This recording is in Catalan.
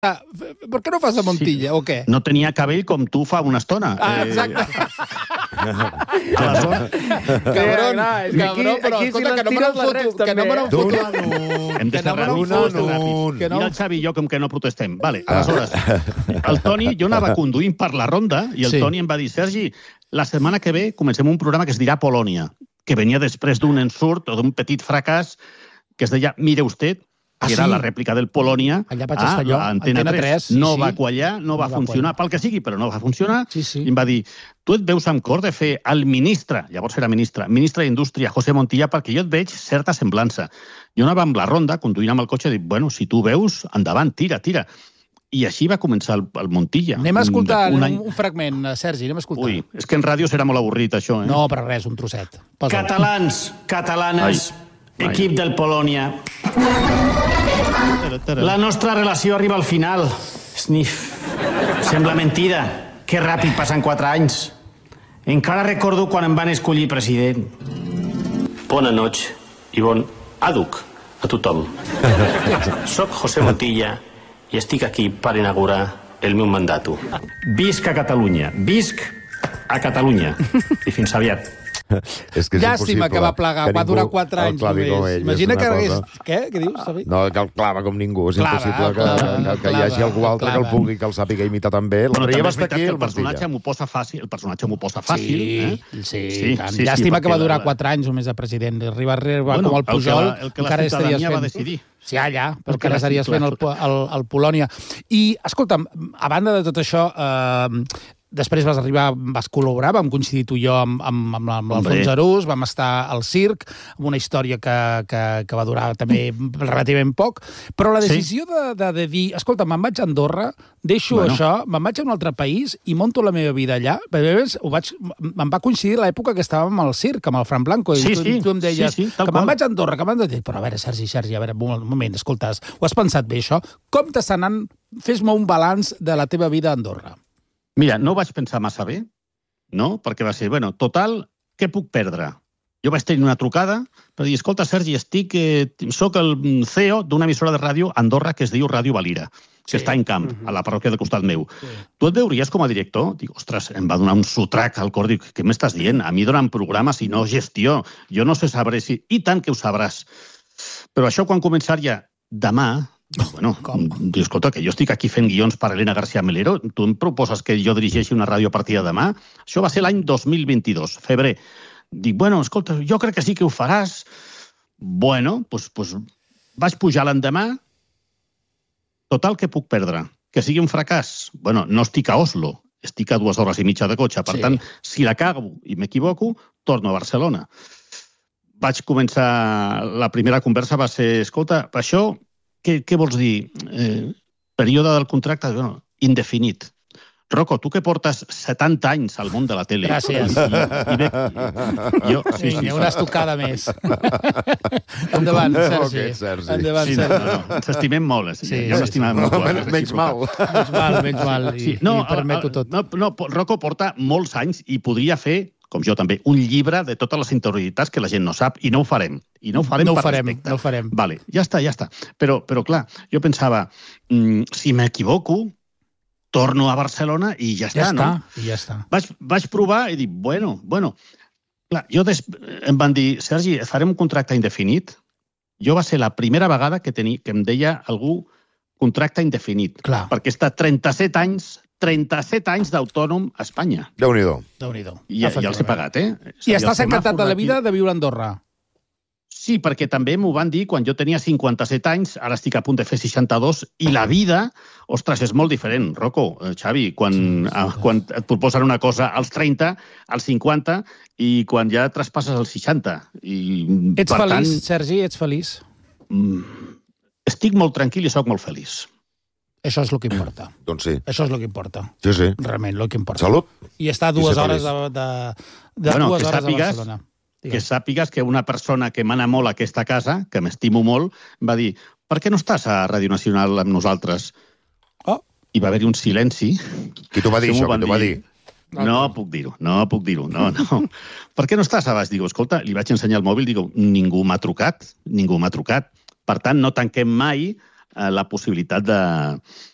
Per què no fas a Montilla, o què? No tenia cabell com tu fa una estona. Exacte. Cabrón, però escolta, que no me n'enfoto. Que no me n'enfoto. Hem de ser ràpids. Mira el Xavi i jo com que no protestem. Vale, aleshores, el Toni, jo anava conduint per la ronda i el Toni em va dir, Sergi, la setmana que ve comencem un programa que es dirà Polònia, que venia després d'un ensurt o d'un petit fracàs que es deia Mire usted, que era la rèplica del Polònia. Allà vaig estar jo, Antena 3. No va quallar, no va funcionar, pel que sigui, però no va funcionar. I em va dir, tu et veus amb cor de fer el ministre, llavors era ministre d'Indústria, José Montilla, perquè jo et veig certa semblança. Jo anava amb la ronda, conduint amb el cotxe, i dic, bueno, si tu veus, endavant, tira. I així va començar el Montilla. Anem a escoltar un fragment, Sergi, anem a escoltar. Ui, és que en ràdio serà molt avorrit, això, No, però res, un trosset. Catalans, catalanes, equip del Polònia. La nostra relació arriba al final. Sniff. Sembla mentida. Que ràpid passen 4 anys. Encara recordo quan em van escollir president. Bona noig i bon àduc a tothom. Soc José Montilla i estic aquí per inaugurar el meu mandato. Visc a Catalunya. Visc a Catalunya. I fins aviat. Llàstima que va plegar, va durar 4 anys només. Imagina que hagués... Què? Què dius, Xavi? No, que el clava com ningú. És impossible que hi hagi algú altre que el pugui, que el sàpiga imitar també. Però també és veritat que el personatge m'ho posa fàcil. El personatge m'ho posa fàcil. Sí. Llàstima que va durar 4 anys només de president. Arriba com el Pujol, encara estaries fent... Sí, allà, perquè ara estaries fent el Polònia. I, escolta'm, a banda de tot això... Després vas col·laborar, vam coincidir tu i jo amb l'Alfons Arús, vam estar al circ, amb una història que va durar també relativament poc, però la decisió de dir, escolta, me'n vaig a Andorra, deixo això, me'n vaig a un altre país i monto la meva vida allà, em va coincidir l'època que estàvem al circ, amb el Fran Blanco, i tu em deies que me'n vaig a Andorra, que me'n vaig a dir, però a veure, Sergi, a veure, un moment, escolta, ho has pensat bé, això? Com t'està anant? Fes-me un balanç de la teva vida a Andorra. Mira, no vaig pensar massa bé, no? Perquè va ser, bueno, total, què puc perdre? Jo vaig tenir una trucada per dir, escolta, Sergi, soc el CEO d'una emissora de ràdio a Andorra que es diu Ràdio Valira, que està en camp, a la parròquia del costat meu. Tu et veuries com a director? Dic, ostres, em va donar un sotrac al cor. Dic, què m'estàs dient? A mi donen programes i no gestió. Jo no sé saber si... I tant que ho sabràs. Però això quan començaria demà... Bueno, diu, escolta, que jo estic aquí fent guions per Elena García Melero, tu em proposes que jo dirigeixi una ràdio a partir de demà? Això va ser l'any 2022, febrer. Dic, bueno, escolta, jo crec que sí que ho faràs. Bueno, doncs vaig pujar l'endemà. Total, què puc perdre? Que sigui un fracàs? Bueno, no estic a Oslo, estic a 2 hores i mitja de cotxe. Per tant, si la cago i m'equivoco, torno a Barcelona. Vaig començar... La primera conversa va ser, escolta, això... Què vols dir? Període del contracte? Bueno, indefinit. Rocco, tu que portes 70 anys al món de la tele... Gràcies. Vinga, una estocada més. Endavant, Sergi. Endavant, Sergi. Ens estimem molt. Ja ens estimem molt. Menys mal. Menys mal. I permeto tot. No, Rocco porta molts anys i podria fer, com jo també, un llibre de totes les interioritats que la gent no sap, i no ho farem. I no ho farem per respecte. No ho farem. Vale, ja està. Però clar, jo pensava, si m'equivoco, torno a Barcelona i ja està, no? I ja està. Vaig provar i dic, bueno. Clar, em van dir, Sergi, farem un contracte indefinit. Jo va ser la primera vegada que em deia algú contracte indefinit. Clar. Perquè està 37 anys d'autònom a Espanya. Déu-n'hi-do. I ja els he pagat, I estàs encantat de la vida de viure a Andorra? Sí, perquè també m'ho van dir quan jo tenia 57 anys, ara estic a punt de fer 62, i la vida, ostres, és molt diferent, Rocco, Xavi, quan et proposen una cosa als 30, als 50, i quan ja traspasses als 60. Ets feliç, Sergi? Ets feliç? Estic molt tranquil i sóc molt feliç. Això és el que importa. Doncs sí. Això és el que importa. Sí. Realment, el que importa. Salut. I estar 2 hores de 2 hores a Barcelona. Que sàpigues que una persona que m'ana molt a aquesta casa, que m'estimo molt, va dir, per què no estàs a Ràdio Nacional amb nosaltres? I va haver-hi un silenci. Qui t'ho va dir, això? Qui t'ho va dir? No puc dir-ho. No. Per què no estàs a baix? Digo, escolta, li vaig ensenyar el mòbil, digo, ningú m'ha trucat. Per tant, no tanquem mai la possibilitat